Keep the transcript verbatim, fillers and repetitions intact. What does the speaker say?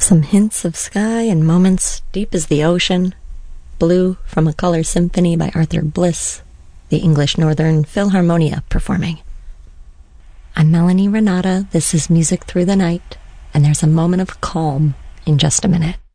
Some hints of sky and moments deep as the ocean. Blue from a Color Symphony by Arthur Bliss, the English Northern Philharmonia performing. I'm Melanie Renata, this is Music Through the Night, and there's a moment of calm in just a minute.